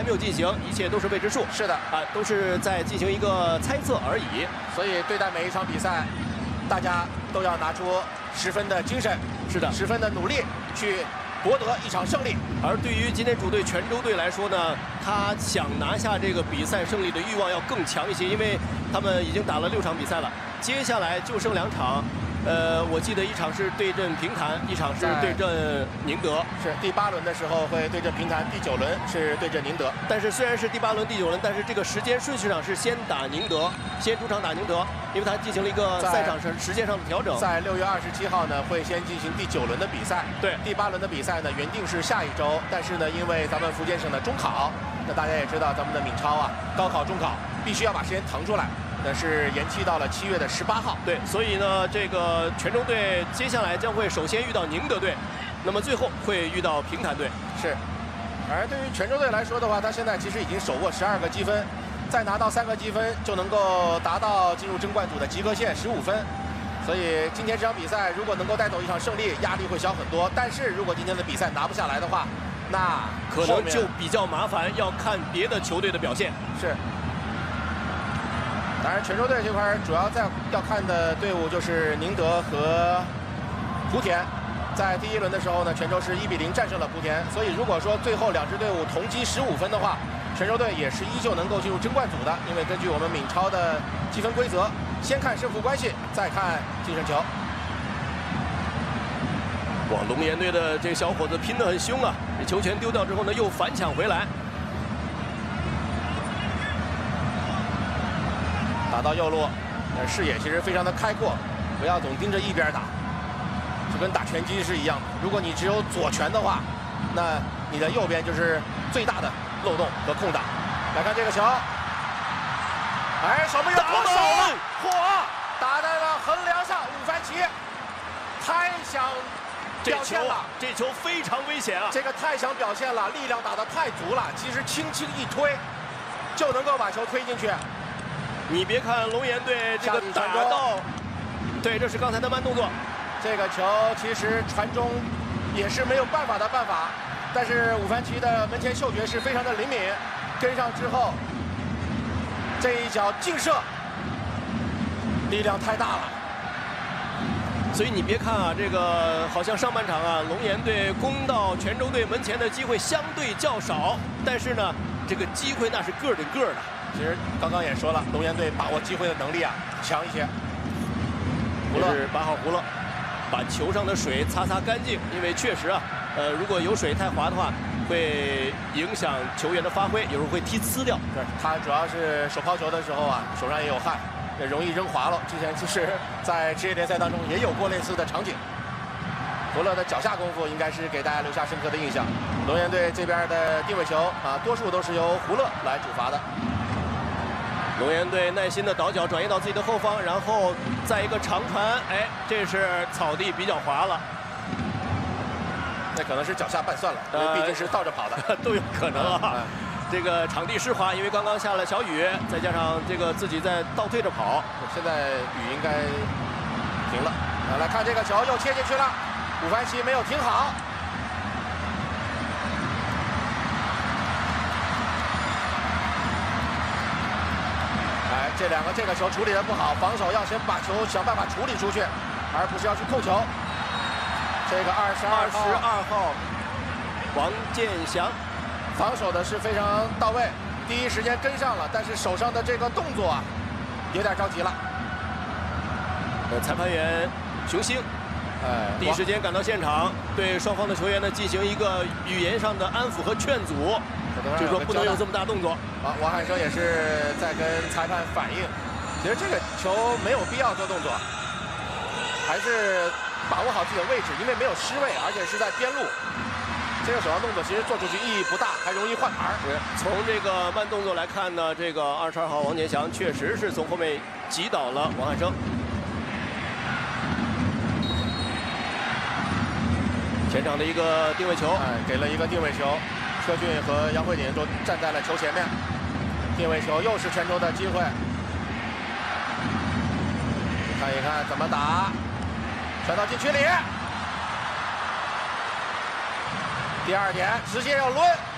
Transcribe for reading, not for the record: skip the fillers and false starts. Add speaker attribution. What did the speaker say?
Speaker 1: 有进行，一切都是未知数。
Speaker 2: 是的，
Speaker 1: 都是在进行一个猜测而已。
Speaker 2: 所以对待每一场比赛，大家都要拿出10分的精神，
Speaker 1: 是的
Speaker 2: ，10分的努力去博得一场胜利。
Speaker 1: 而对于今天主队泉州队来说呢，他想拿下这个比赛胜利的欲望要更强一些，因为他们已经打了6场比赛了，接下来就剩2场。我记得一场是对阵平潭，一场是对阵宁德。
Speaker 2: 是第8轮的时候会对阵平潭，第9轮是对阵宁德。
Speaker 1: 但是虽然是第8轮、第9轮，但是这个时间顺序上是先打宁德，先主场打宁德，因为他进行了一个赛场时间上的调整。
Speaker 2: 在6月27号呢，会先进行第9轮的比赛。
Speaker 1: 对，
Speaker 2: 第8轮的比赛呢，原定是下一周，但是呢，因为咱们福建省的中考，那大家也知道，咱们的闽超啊，高考、中考必须要把时间腾出来。那是延期到了7月的18号。
Speaker 1: 对，所以呢，这个泉州队接下来将会首先遇到宁德队，那么最后会遇到平潭队。
Speaker 2: 是。而对于泉州队来说的话，他现在其实已经手握12个积分，再拿到3个积分就能够达到进入争冠组的及格线15分。所以今天这场比赛如果能够带走一场胜利，压力会小很多。但是如果今天的比赛拿不下来的话，那
Speaker 1: 可能就比较麻烦，要看别的球队的表现。
Speaker 2: 是。当然，泉州队这块主要要看的队伍就是宁德和莆田。在第1轮的时候呢，泉州是1比0战胜了莆田。所以如果说最后2支队伍同积15分的话，泉州队也是依旧能够进入争冠组的。因为根据我们闽超的积分规则，先看胜负关系，再看净胜球。
Speaker 1: 哇，龙岩队的这个小伙子拼得很凶啊！这球权丢掉之后呢，又反抢回来。
Speaker 2: 打到右路，视野其实非常的开阔，不要总盯着一边打，就跟打拳击是一样的。如果你只有左拳的话，那你的右边就是最大的漏洞和空档。来看这个球，哎，守门员脱手了，嚯，打在了横梁上，伍凡奇太想表现了，
Speaker 1: 这球非常危险啊！
Speaker 2: 这个太想表现了，力量打得太足了，其实轻轻一推就能够把球推进去。
Speaker 1: 你别看龙岩队这个打到，对，这是刚才的慢动作。
Speaker 2: 这个球其实传中也是没有办法的办法，但是伍凡奇的门前嗅觉是非常的灵敏，跟上之后这一脚劲射，力量太大了。
Speaker 1: 所以你别看啊，这个好像上半场啊，龙岩队攻到泉州队门前的机会相对较少，但是呢，这个机会那是个顶个的。
Speaker 2: 其实刚刚也说了，龙岩队把握机会的能力啊强一些。
Speaker 1: 胡乐是8号胡乐，把球上的水擦干净，因为确实啊，如果有水太滑的话，会影响球员的发挥，有时候会踢呲掉。
Speaker 2: 是，他主要是手抛球的时候啊，手上也有汗，也容易扔滑了。之前其实在职业联赛当中也有过类似的场景。胡乐的脚下功夫应该是给大家留下深刻的印象。龙岩队这边的定位球啊，多数都是由胡乐来主罚的。
Speaker 1: 龙岩队耐心的倒脚转移到自己的后方，然后再一个长传，哎，这是草地比较滑了，
Speaker 2: 那可能是脚下绊算了，因为毕竟是倒着跑的，
Speaker 1: 都有可能啊。这个场地湿滑，因为刚刚下了小雨，再加上这个自己在倒退着跑，
Speaker 2: 现在雨应该停了。来看这个球又切进去了，伍凡奇没有停好。这个球处理的不好，防守要先把球想办法处理出去，而不是要去控球。这个22号
Speaker 1: 王建祥
Speaker 2: 防守的是非常到位，第一时间跟上了，但是手上的这个动作啊，有点着急了。
Speaker 1: 裁判员熊兴，第一时间赶到现场，对双方的球员呢进行一个语言上的安抚和劝阻。就说不能有这么大动作。
Speaker 2: 王汉生也是在跟裁判反映，其实这个球没有必要做动作，还是把握好自己的位置，因为没有失位，而且是在边路。这个手上动作其实做出去意义不大，还容易换牌。
Speaker 1: 从这个慢动作来看呢，这个22号王建祥确实是从后面击倒了王汉生。前场的一个定位球，
Speaker 2: 给了一个定位球。车俊和杨慧鼎都站在了球前面，定位球又是泉州的机会，看一看怎么打，传到禁区里，第2点直接要抡。